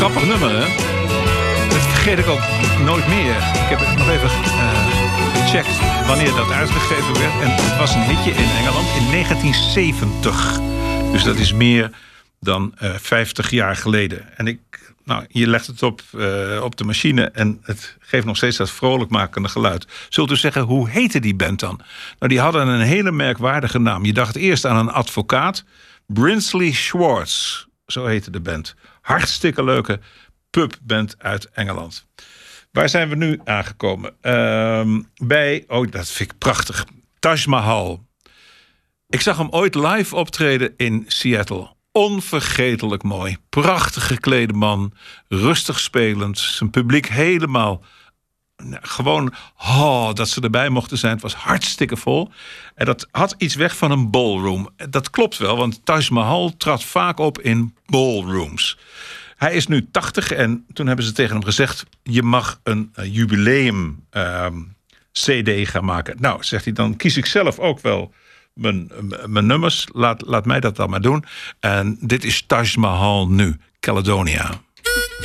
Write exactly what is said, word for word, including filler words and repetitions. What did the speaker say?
Grappig nummer, hè? Dat vergeet ik ook nooit meer. Ik heb het nog even uh, gecheckt wanneer dat uitgegeven werd. En het was een hitje in Engeland in negentien zeventig. Dus dat is meer dan uh, vijftig jaar geleden. En ik, nou, je legt het op, uh, op de machine en het geeft nog steeds dat vrolijkmakende geluid. Zult u zeggen, hoe heette die band dan? Nou, die hadden een hele merkwaardige naam. Je dacht eerst aan een advocaat. Brinsley Schwartz, zo heette de band. Hartstikke leuke pubband uit Engeland. Waar zijn we nu aangekomen? Uh, bij, oh, dat vind ik prachtig. Taj Mahal. Ik zag hem ooit live optreden in Seattle. Onvergetelijk mooi. Prachtig geklede man. Rustig spelend. Zijn publiek helemaal... Nou, gewoon, oh, dat ze erbij mochten zijn. Het was hartstikke vol. En dat had iets weg van een ballroom. Dat klopt wel, want Taj Mahal trad vaak op in ballrooms. Hij is nu tachtig en toen hebben ze tegen hem gezegd... je mag een uh, jubileum uh, C D gaan maken. Nou, zegt hij, dan kies ik zelf ook wel mijn, mijn nummers. Laat, laat mij dat dan maar doen. En dit is Taj Mahal nu, Caledonia.